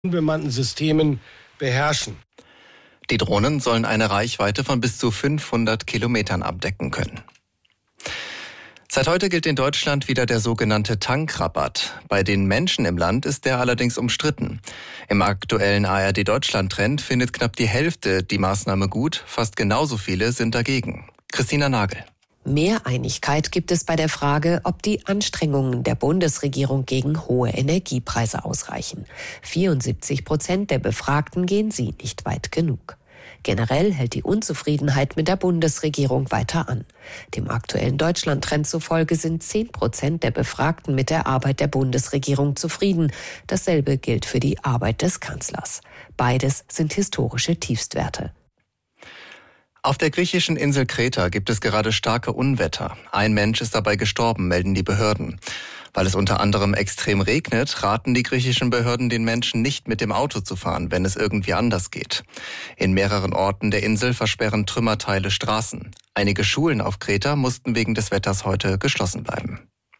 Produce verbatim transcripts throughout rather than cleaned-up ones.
unbemannten Systemen beherrschen. Die Drohnen sollen eine Reichweite von bis zu fünfhundert Kilometern abdecken können. Seit heute gilt in Deutschland wieder der sogenannte Tankrabatt. Bei den Menschen im Land ist der allerdings umstritten. Im aktuellen A R D-Deutschland-Trend findet knapp die Hälfte die Maßnahme gut, fast genauso viele sind dagegen. Christina Nagel. Mehr Einigkeit gibt es bei der Frage, ob die Anstrengungen der Bundesregierung gegen hohe Energiepreise ausreichen. vierundsiebzig Prozent der Befragten gehen sie nicht weit genug. Generell hält die Unzufriedenheit mit der Bundesregierung weiter an. Dem aktuellen Deutschland-Trend zufolge sind zehn Prozent der Befragten mit der Arbeit der Bundesregierung zufrieden. Dasselbe gilt für die Arbeit des Kanzlers. Beides sind historische Tiefstwerte. Auf der griechischen Insel Kreta gibt es gerade starke Unwetter. Ein Mensch ist dabei gestorben, melden die Behörden. Weil es unter anderem extrem regnet, raten die griechischen Behörden den Menschen nicht mit dem Auto zu fahren, wenn es irgendwie anders geht. In mehreren Orten der Insel versperren Trümmerteile Straßen. Einige Schulen auf Kreta mussten wegen des Wetters heute geschlossen bleiben.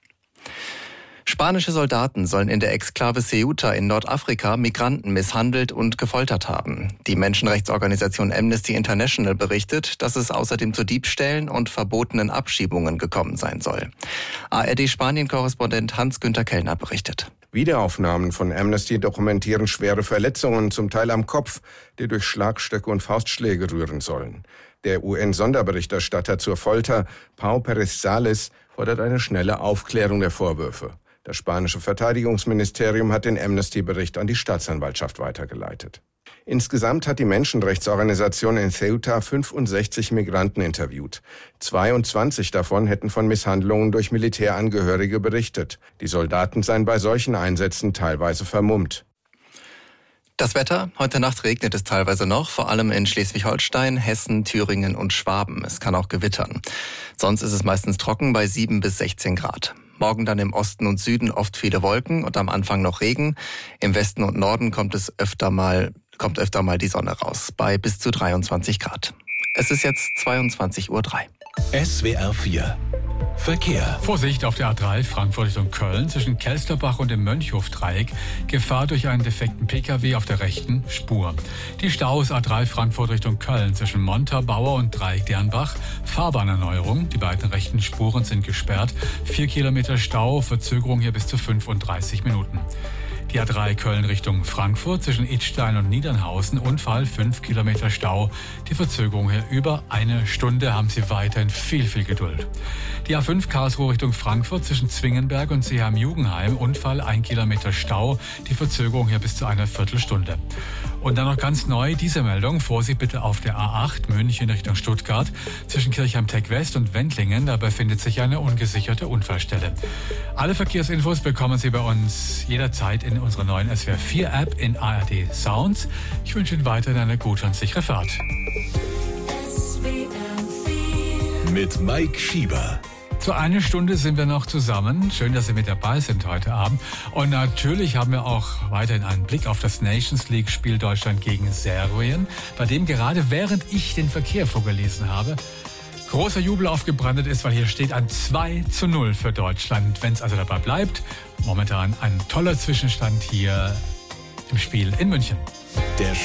Spanische Soldaten sollen in der Exklave Ceuta in Nordafrika Migranten misshandelt und gefoltert haben. Die Menschenrechtsorganisation Amnesty International berichtet, dass es außerdem zu Diebstählen und verbotenen Abschiebungen gekommen sein soll. A R D-Spanien-Korrespondent Hans-Günther Kellner berichtet. Videoaufnahmen von Amnesty dokumentieren schwere Verletzungen, zum Teil am Kopf, die durch Schlagstöcke und Faustschläge rühren sollen. Der U N-Sonderberichterstatter zur Folter, Pau Pérez-Sales, fordert eine schnelle Aufklärung der Vorwürfe. Das spanische Verteidigungsministerium hat den Amnesty-Bericht an die Staatsanwaltschaft weitergeleitet. Insgesamt hat die Menschenrechtsorganisation in Ceuta fünfundsechzig Migranten interviewt. zweiundzwanzig davon hätten von Misshandlungen durch Militärangehörige berichtet. Die Soldaten seien bei solchen Einsätzen teilweise vermummt. Das Wetter: Heute Nacht regnet es teilweise noch, vor allem in Schleswig-Holstein, Hessen, Thüringen und Schwaben. Es kann auch gewittern. Sonst ist es meistens trocken bei sieben bis sechzehn Grad. Morgen dann im Osten und Süden oft viele Wolken und am Anfang noch Regen. Im Westen und Norden kommt es öfter mal, kommt öfter mal die Sonne raus, bei bis zu dreiundzwanzig Grad. Es ist jetzt zweiundzwanzig Uhr drei. S W R vier Verkehr. Vorsicht auf der A drei Frankfurt Richtung Köln zwischen Kelsterbach und dem Mönchhof-Dreieck. Gefahr durch einen defekten Pkw auf der rechten Spur. Die Staus A drei Frankfurt Richtung Köln zwischen Montabaur und Dreieck Dernbach. Fahrbahnerneuerung. Die beiden rechten Spuren sind gesperrt. Vier Kilometer Stau, Verzögerung hier bis zu fünfunddreißig Minuten. Die A drei Köln Richtung Frankfurt zwischen Idstein und Niedernhausen. Unfall, fünf Kilometer Stau. Die Verzögerung hier über eine Stunde. Haben Sie weiterhin viel, viel Geduld. Die A fünf Karlsruhe Richtung Frankfurt zwischen Zwingenberg und Seeheim-Jugenheim. Unfall, ein Kilometer Stau. Die Verzögerung hier bis zu einer Viertelstunde. Und dann noch ganz neu diese Meldung. Vorsicht bitte auf der A acht München Richtung Stuttgart. Zwischen Kirchheim-Tech West und Wendlingen. Da befindet sich eine ungesicherte Unfallstelle. Alle Verkehrsinfos bekommen Sie bei uns jederzeit in unserer neuen S W R vier App in A R D Sounds. Ich wünsche Ihnen weiterhin eine gute und sichere Fahrt. Mit Mike Schieber. Zu einer Stunde sind wir noch zusammen. Schön, dass Sie mit dabei sind heute Abend. Und natürlich haben wir auch weiterhin einen Blick auf das Nations League-Spiel Deutschland gegen Serbien, bei dem gerade während ich den Verkehr vorgelesen habe, großer Jubel aufgebrannt ist, weil hier steht ein zwei zu null für Deutschland. Wenn es also dabei bleibt, momentan ein toller Zwischenstand hier im Spiel in München. Der